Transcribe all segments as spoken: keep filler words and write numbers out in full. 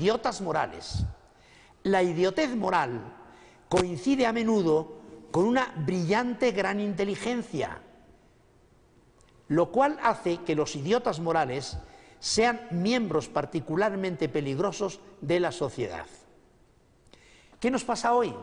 idiotas morales. La idiotez moral coincide a menudo con una brillante gran inteligencia, lo cual hace que los idiotas morales sean miembros particularmente peligrosos de la sociedad. ¿Qué nos pasa hoy?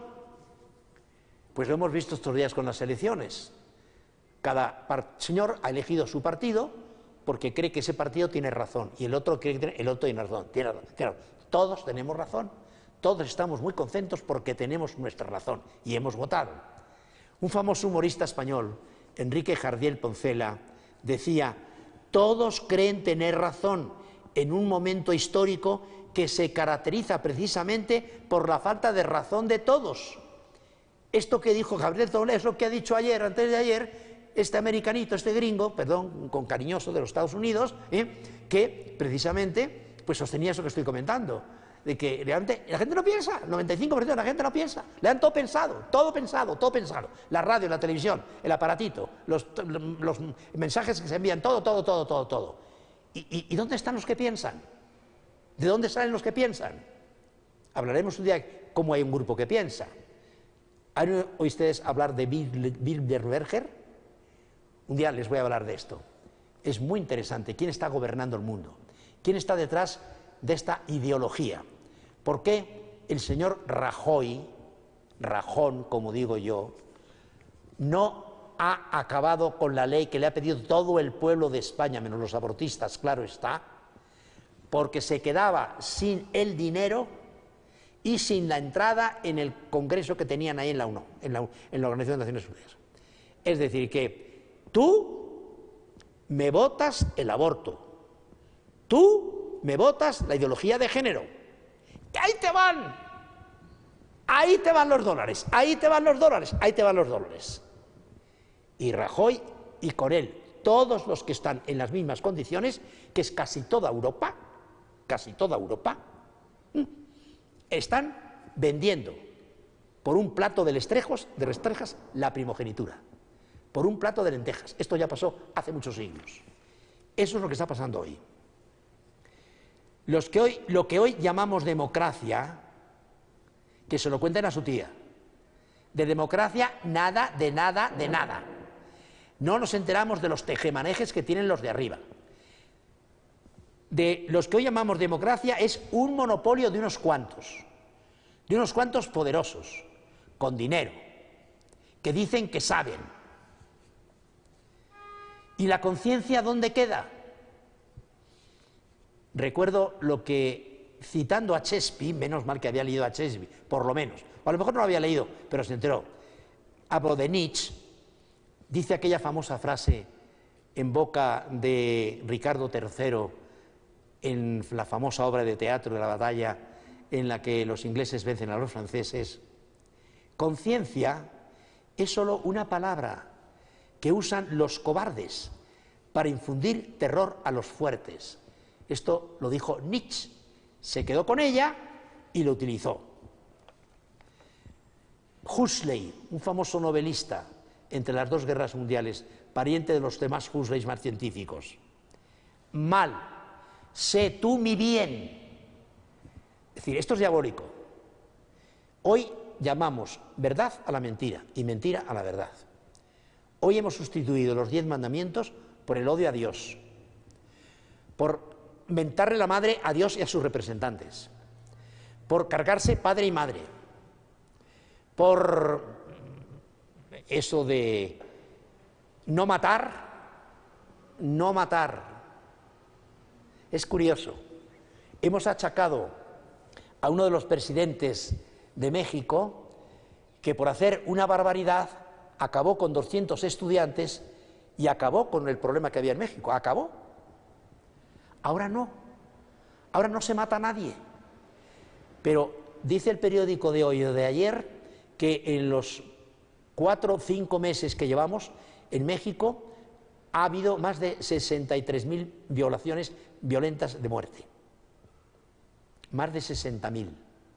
Pues lo hemos visto estos días con las elecciones. Cada señor ha elegido su partido porque cree que ese partido tiene razón y el otro cree que el otro tiene razón. Tiene razón. Claro, todos tenemos razón, todos estamos muy contentos porque tenemos nuestra razón y hemos votado. Un famoso humorista español, Enrique Jardiel Poncela, decía: todos creen tener razón en un momento histórico que se caracteriza precisamente por la falta de razón de todos. Esto que dijo Gabriel Tolé es lo que ha dicho ayer, antes de ayer, este americanito, este gringo, perdón, con cariñoso de los Estados Unidos, ¿eh? que precisamente pues sostenía eso que estoy comentando, de que realmente la gente no piensa, el noventa y cinco por ciento de la gente no piensa, le han todo pensado, todo pensado, todo pensado, la radio, la televisión, el aparatito, los, los mensajes que se envían, todo, todo, todo, todo, todo. ¿Y, y, ¿Y dónde están los que piensan? ¿De dónde salen los que piensan? Hablaremos un día de cómo hay un grupo que piensa. ¿Han oído ustedes hablar de Bilderberger? Un día les voy a hablar de esto. Es muy interesante. ¿Quién está gobernando el mundo? ¿Quién está detrás de esta ideología? ¿Por qué el señor Rajoy, Rajón, como digo yo, no ha acabado con la ley que le ha pedido todo el pueblo de España, menos los abortistas, claro está? Porque se quedaba sin el dinero y sin la entrada en el congreso que tenían ahí en la ONU, en la, en la Organización de Naciones Unidas. Es decir, que tú me votas el aborto, tú me votas la ideología de género, y ahí te van, ahí te van los dólares, ahí te van los dólares, ahí te van los dólares. Y Rajoy, y con él todos los que están en las mismas condiciones, que es casi toda Europa, casi toda Europa, están vendiendo por un plato de lestrejos, de restrejas, la primogenitura, por un plato de lentejas. Esto ya pasó hace muchos siglos. Eso es lo que está pasando hoy. Los que hoy lo que hoy llamamos democracia, que se lo cuenten a su tía. De democracia, nada, de nada, de nada. No nos enteramos de los tejemanejes que tienen los de arriba. De los que hoy llamamos democracia es un monopolio de unos cuantos, de unos cuantos poderosos, con dinero, que dicen que saben. ¿Y la conciencia dónde queda? Recuerdo lo que, citando a Shakespeare, menos mal que había leído a Shakespeare, por lo menos, o a lo mejor no lo había leído, pero se enteró, hablo de Nietzsche, dice aquella famosa frase en boca de Ricardo tercero, en la famosa obra de teatro de la batalla en la que los ingleses vencen a los franceses: conciencia es solo una palabra que usan los cobardes para infundir terror a los fuertes. Esto lo dijo Nietzsche, se quedó con ella y lo utilizó. Huxley, un famoso novelista entre las dos guerras mundiales, pariente de los demás Huxleys más científicos: mal, sé tú mi bien. Es decir, esto es diabólico. Hoy llamamos verdad a la mentira y mentira a la verdad. Hoy hemos sustituido los diez mandamientos por el odio a Dios, por mentarle la madre a Dios y a sus representantes, por cargarse padre y madre, por eso de no matar, no matar. Es curioso, hemos achacado a uno de los presidentes de México que por hacer una barbaridad acabó con doscientos estudiantes y acabó con el problema que había en México, acabó. Ahora no, ahora no se mata a nadie. Pero dice el periódico de hoy o de ayer que en los cuatro o cinco meses que llevamos en México ha habido más de sesenta y tres mil violaciones violentas de muerte. Más de sesenta mil.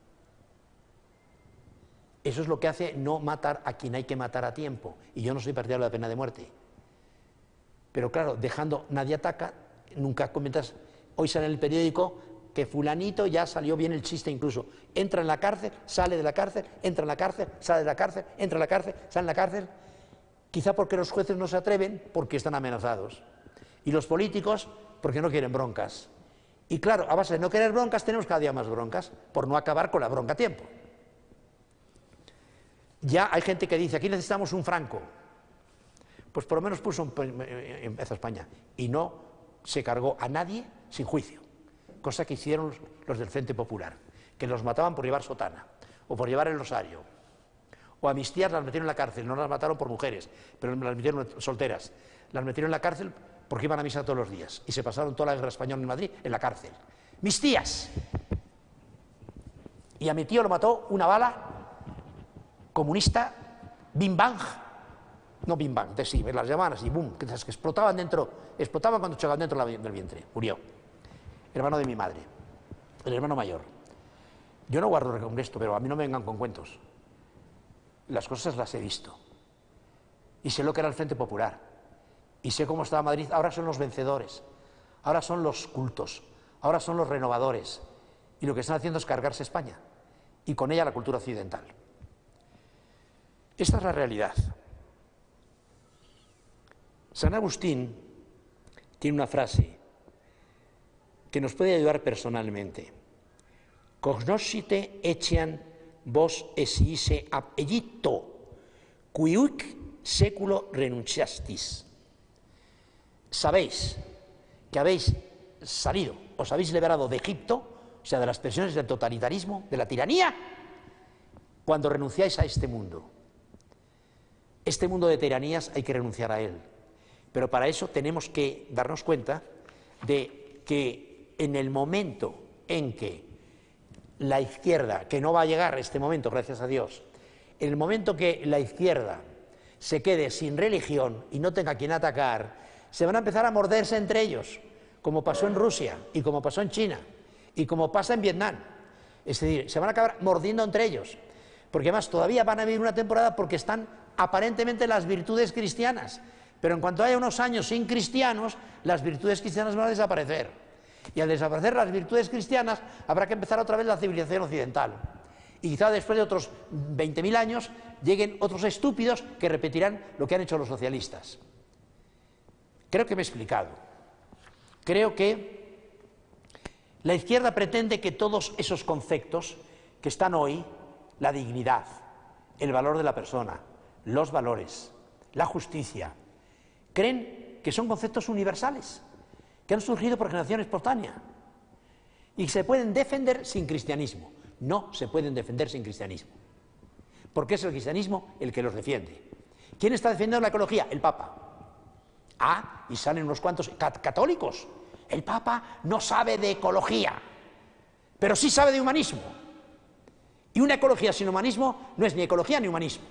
Eso es lo que hace no matar a quien hay que matar a tiempo. Y yo no soy partidario de la pena de muerte. Pero claro, dejando nadie ataca, nunca comentas, hoy sale en el periódico que fulanito ya salió bien el chiste incluso. Entra en la cárcel, sale de la cárcel, entra en la cárcel, sale de la cárcel, entra en la cárcel, sale en la cárcel. Quizá porque los jueces no se atreven, porque están amenazados. Y los políticos, porque no quieren broncas. Y claro, a base de no querer broncas, tenemos cada día más broncas, por no acabar con la bronca a tiempo. Ya hay gente que dice, aquí necesitamos un Franco. Pues por lo menos puso en España. Y no se cargó a nadie sin juicio. Cosa que hicieron los del Frente Popular, que los mataban por llevar sotana, o por llevar el rosario. O a mis tías las metieron en la cárcel, no las mataron por mujeres, pero las metieron solteras. Las metieron en la cárcel porque iban a misa todos los días. Y se pasaron toda la guerra española en Madrid en la cárcel. ¡Mis tías! Y a mi tío lo mató una bala comunista, bim bang, no bim bang, de sí, las llamaban así, boom, que explotaban dentro, explotaban cuando chocaban dentro del vientre, murió. Hermano de mi madre, el hermano mayor. Yo no guardo con esto, pero a mí no me vengan con cuentos. Las cosas las he visto. Y sé lo que era el Frente Popular. Y sé cómo estaba Madrid. Ahora son los vencedores. Ahora son los cultos. Ahora son los renovadores. Y lo que están haciendo es cargarse España. Y con ella la cultura occidental. Esta es la realidad. San Agustín tiene una frase que nos puede ayudar personalmente. Cognoscite etiam vos esiise ab Egipto, quiuic seculo renunciastis. Sabéis que habéis salido, os habéis liberado de Egipto, o sea, de las presiones del totalitarismo, de la tiranía, cuando renunciáis a este mundo. Este mundo de tiranías hay que renunciar a él, pero para eso tenemos que darnos cuenta de que en el momento en que la izquierda, que no va a llegar este momento, gracias a Dios, en el momento que la izquierda se quede sin religión y no tenga quien atacar, se van a empezar a morderse entre ellos, como pasó en Rusia y como pasó en China y como pasa en Vietnam. Es decir, se van a acabar mordiendo entre ellos, porque además todavía van a vivir una temporada porque están aparentemente las virtudes cristianas, pero en cuanto haya unos años sin cristianos, las virtudes cristianas van a desaparecer. Y al desaparecer las virtudes cristianas, habrá que empezar otra vez la civilización occidental. Y quizá después de otros veinte mil años lleguen otros estúpidos que repetirán lo que han hecho los socialistas. Creo que me he explicado. Creo que la izquierda pretende que todos esos conceptos que están hoy, la dignidad, el valor de la persona, los valores, la justicia, creen que son conceptos universales, que han surgido por generación espontánea y se pueden defender sin cristianismo. No se pueden defender sin cristianismo, porque es el cristianismo el que los defiende. ¿Quién está defendiendo la ecología? El Papa. Ah, y salen unos cuantos católicos. El Papa no sabe de ecología, pero sí sabe de humanismo. Y una ecología sin humanismo no es ni ecología ni humanismo.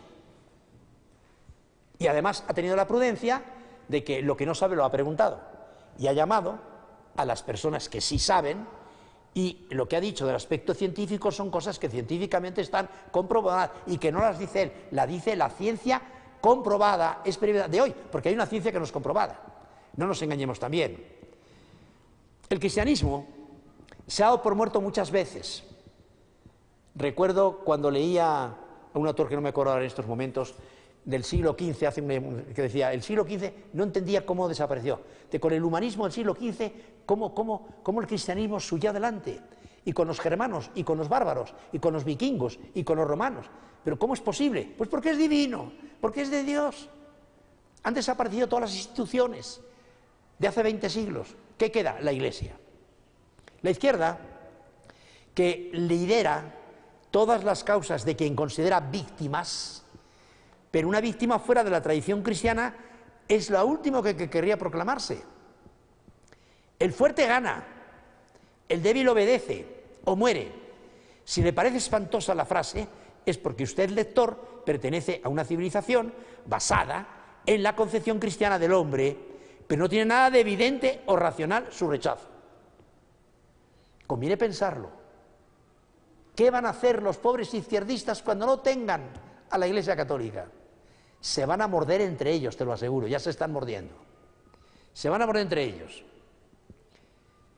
Y además ha tenido la prudencia de que lo que no sabe lo ha preguntado. Y ha llamado a las personas que sí saben, y lo que ha dicho del aspecto científico son cosas que científicamente están comprobadas y que no las dice él, la dice la ciencia comprobada, experimentada de hoy, porque hay una ciencia que no es comprobada. No nos engañemos también. El cristianismo se ha dado por muerto muchas veces. Recuerdo cuando leía a un autor que no me acuerdo ahora en estos momentos, del siglo quince, hace un, que decía, el siglo quince no entendía cómo desapareció. De, con el humanismo del siglo quince, cómo, cómo, cómo el cristianismo subió adelante. Y con los germanos, y con los bárbaros, y con los vikingos, y con los romanos. ¿Pero cómo es posible? Pues porque es divino, porque es de Dios. Han desaparecido todas las instituciones de hace veinte siglos. ¿Qué queda? La Iglesia. La izquierda, que lidera todas las causas de quien considera víctimas, pero una víctima fuera de la tradición cristiana es lo último que, que querría proclamarse. El fuerte gana, el débil obedece o muere. Si le parece espantosa la frase, es porque usted, lector, pertenece a una civilización basada en la concepción cristiana del hombre, pero no tiene nada de evidente o racional su rechazo. Conviene pensarlo. ¿Qué van a hacer los pobres izquierdistas cuando no tengan a la Iglesia Católica? Se van a morder entre ellos, te lo aseguro, ya se están mordiendo. Se van a morder entre ellos.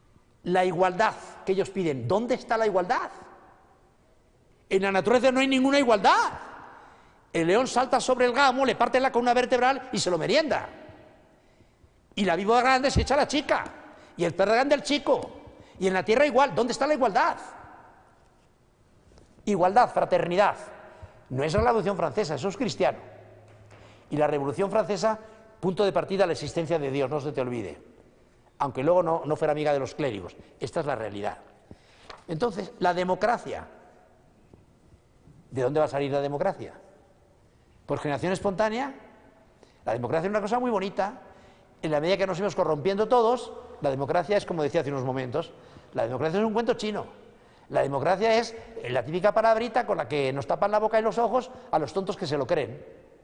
la igualdad que ellos piden. ¿Dónde está la igualdad? En la naturaleza no hay ninguna igualdad. El león salta sobre el gamo, le parte la columna vertebral y se lo merienda. Y la víbora grande se echa a la chica, y el perro grande al chico. Y en la tierra igual. ¿Dónde está la igualdad? Igualdad, fraternidad. No es la Revolución Francesa, eso es cristiano. Y la Revolución Francesa, punto de partida, la existencia de Dios, no se te olvide. Aunque luego no, no fuera amiga de los clérigos. Esta es la realidad. Entonces, la democracia. ¿De dónde va a salir la democracia? ¿Por generación espontánea? La democracia es una cosa muy bonita. En la medida que nos íbamos corrompiendo todos, la democracia es, como decía hace unos momentos, la democracia es un cuento chino. La democracia es la típica palabrita con la que nos tapan la boca y los ojos a los tontos que se lo creen.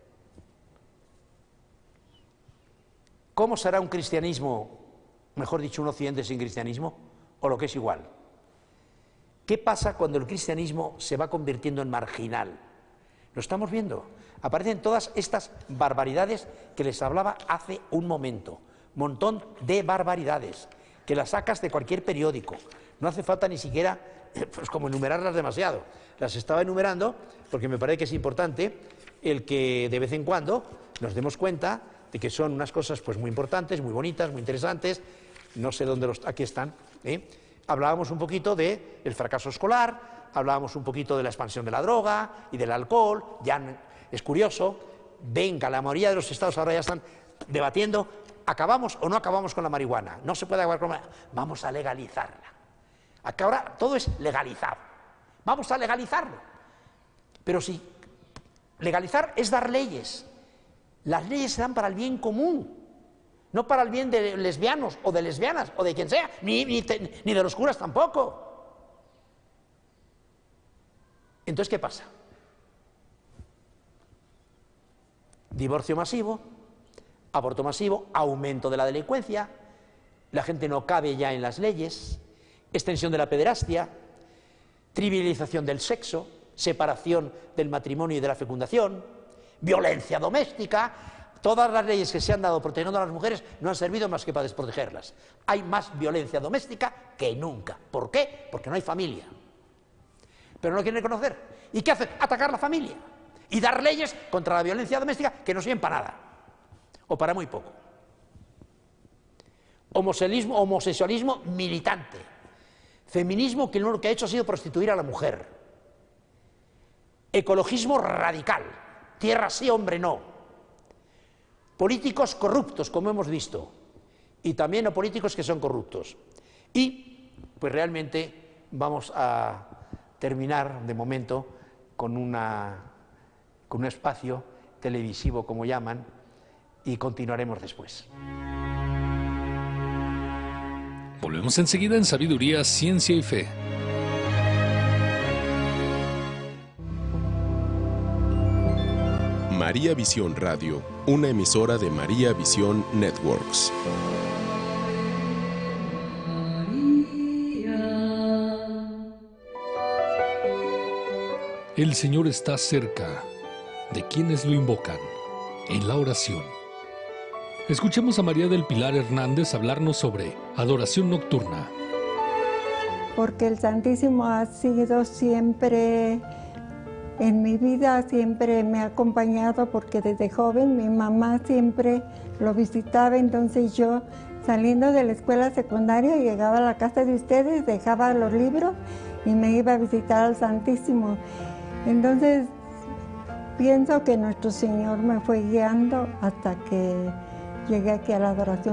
¿Cómo será un cristianismo, mejor dicho, un occidente sin cristianismo? O lo que es igual. ¿Qué pasa cuando el cristianismo se va convirtiendo en marginal? Lo estamos viendo. Aparecen todas estas barbaridades que les hablaba hace un momento. Montón de barbaridades que las sacas de cualquier periódico. No hace falta ni siquiera, pues como enumerarlas demasiado. Las estaba enumerando porque me parece que es importante el que de vez en cuando nos demos cuenta de que son unas cosas pues muy importantes, muy bonitas, muy interesantes. No sé dónde los... aquí están, ¿eh? Hablábamos un poquito del fracaso escolar, hablábamos un poquito de la expansión de la droga y del alcohol. Ya es curioso, venga, la mayoría de los estados ahora ya están debatiendo, ¿acabamos o no acabamos con la marihuana? No se puede acabar con la marihuana, vamos a legalizarla. Acá ahora todo es legalizado, vamos a legalizarlo. Pero si legalizar es dar leyes, las leyes se dan para el bien común. No para el bien de lesbianos o de lesbianas o de quien sea, ni, ni, te, ni de los curas tampoco. Entonces, ¿qué pasa? Divorcio masivo, aborto masivo, aumento de la delincuencia, la gente no cabe ya en las leyes, extensión de la pederastia, trivialización del sexo, separación del matrimonio y de la fecundación, violencia doméstica. Todas las leyes que se han dado protegiendo a las mujeres no han servido más que para desprotegerlas. Hay más violencia doméstica que nunca. ¿Por qué? Porque no hay familia. Pero no lo quieren reconocer. ¿Y qué hacen? Atacar la familia. Y dar leyes contra la violencia doméstica que no sirven para nada. O para muy poco. Homosexualismo, homosexualismo militante. Feminismo que lo que ha hecho ha sido prostituir a la mujer. Ecologismo radical. Tierra sí, hombre no. Políticos corruptos, como hemos visto, y también a políticos que son corruptos. Y, pues realmente, vamos a terminar, de momento, con, una, con un espacio televisivo, como llaman, y continuaremos después. Volvemos enseguida en Sabiduría, Ciencia y Fe. María Visión Radio, una emisora de María Visión Networks. El Señor está cerca de quienes lo invocan en la oración. Escuchemos a María del Pilar Hernández hablarnos sobre adoración nocturna. Porque el Santísimo ha sido siempre... En mi vida siempre me ha acompañado porque desde joven mi mamá siempre lo visitaba, entonces yo saliendo de la escuela secundaria llegaba a la casa de ustedes, dejaba los libros y me iba a visitar al Santísimo. Entonces pienso que nuestro Señor me fue guiando hasta que llegué aquí a la adoración.